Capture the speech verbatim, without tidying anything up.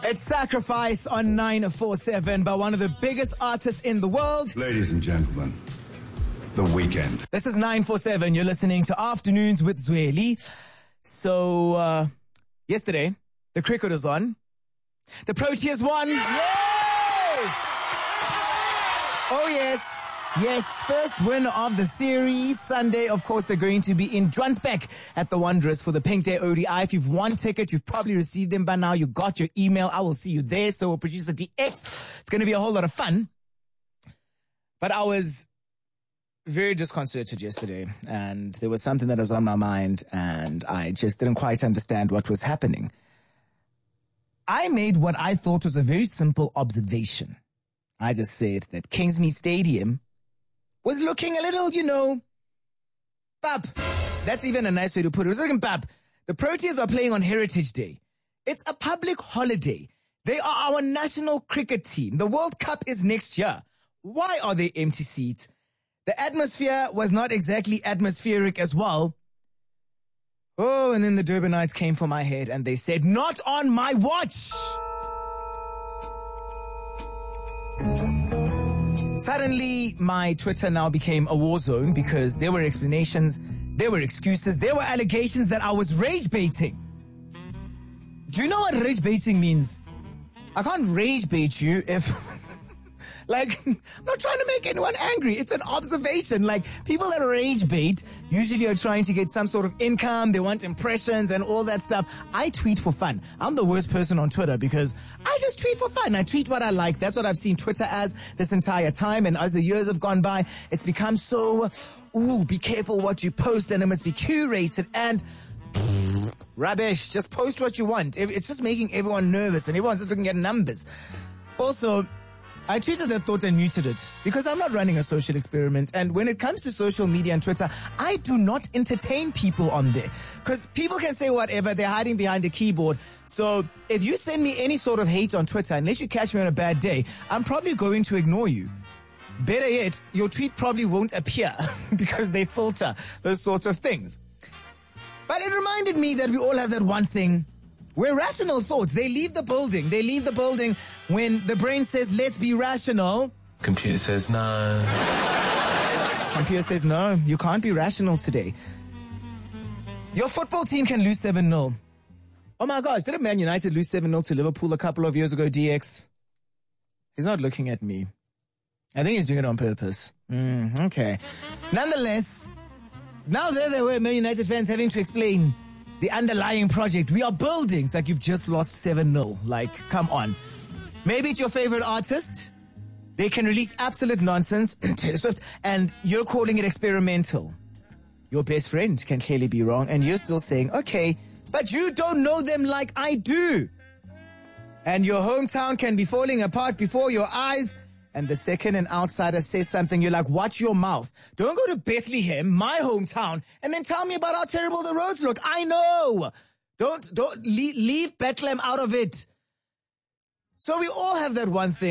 It's Sacrifice on nine four seven by one of the biggest artists in the world. Ladies and gentlemen, The Weeknd. This is nine four seven. You're listening to Afternoons with Zweli. So, uh, yesterday, the cricket was on. The Proteas won. Yes! Oh, yes. Yes, first win of the series. Sunday, of course, they're going to be in Johannesburg at the Wanderers for the Pink Day O D I. If you've won ticket, you've probably received them by now. You got your email. I will see you there. So, producer D X, it's going to be a whole lot of fun. But I was very disconcerted yesterday, and there was something that was on my mind, and I just didn't quite understand what was happening. I made what I thought was a very simple observation. I just said that Kingsmead Stadium was looking a little, you know, bub. That's even a nice way to put it. It was looking bub. The Proteas are playing on Heritage Day. It's a public holiday. They are our national cricket team. The World Cup is next year. Why are there empty seats? The atmosphere was not exactly atmospheric as well. Oh, and then the Durbanites came for my head and they said, not on my watch! Suddenly, my Twitter now became a war zone because there were explanations, there were excuses, there were allegations that I was rage baiting. Do you know what rage baiting means? I can't rage bait you if... Like, I'm not trying to make anyone angry. It's an observation. Like, people that rage bait usually are trying to get some sort of income. They want impressions and all that stuff. I tweet for fun. I'm the worst person on Twitter because I just tweet for fun. I tweet what I like. That's what I've seen Twitter as this entire time. And as the years have gone by, it's become so, ooh, be careful what you post and it must be curated and... Pff, rubbish. Just post what you want. It's just making everyone nervous and everyone's just looking at numbers. Also... I tweeted that thought and muted it because I'm not running a social experiment. And when it comes to social media and Twitter, I do not entertain people on there because people can say whatever. They're hiding behind a keyboard. So if you send me any sort of hate on Twitter, unless you catch me on a bad day, I'm probably going to ignore you. Better yet, your tweet probably won't appear because they filter those sorts of things. But it reminded me that we all have that one thing where rational thoughts, they leave the building. They leave the building when the brain says, let's be rational. Computer says no. Computer says no, you can't be rational today. Your football team can lose seven nil. Oh my gosh, didn't Man United lose seven nil to Liverpool a couple of years ago, D X? He's not looking at me. I think he's doing it on purpose. Mm, okay. Nonetheless, now there they were, Man United fans having to explain the underlying project. We are building. It's like you've just lost seven nil. Like, come on. Maybe it's your favorite artist. They can release absolute nonsense, Taylor Swift, and you're calling it experimental. Your best friend can clearly be wrong, and you're still saying, okay, but you don't know them like I do. And your hometown can be falling apart before your eyes, and the second an outsider says something, you're like, watch your mouth. Don't go to Bethlehem, my hometown, and then tell me about how terrible the roads look. I know. Don't, don't, leave, leave Bethlehem out of it. So we all have that one thing.